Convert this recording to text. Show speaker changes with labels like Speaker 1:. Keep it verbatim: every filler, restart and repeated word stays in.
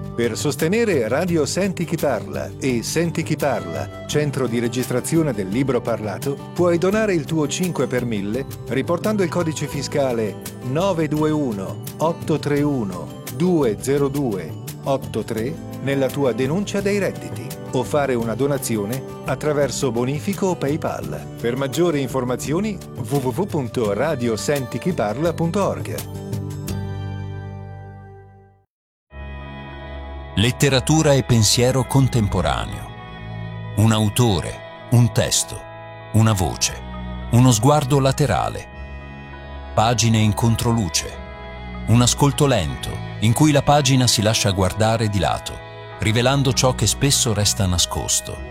Speaker 1: Per sostenere Radio Senti Chi Parla e Senti Chi Parla, centro di registrazione del libro parlato, puoi donare il tuo cinque per mille riportando il codice fiscale nove due uno otto tre uno due zero due otto tre nella tua denuncia dei redditi o fare una donazione attraverso bonifico o PayPal. Per maggiori informazioni w w w punto radio senti chi parla punto org.
Speaker 2: Letteratura e pensiero contemporaneo. Un autore, un testo, una voce, uno sguardo laterale. Pagine in controluce. Un ascolto lento in cui la pagina si lascia guardare di lato, rivelando ciò che spesso resta nascosto.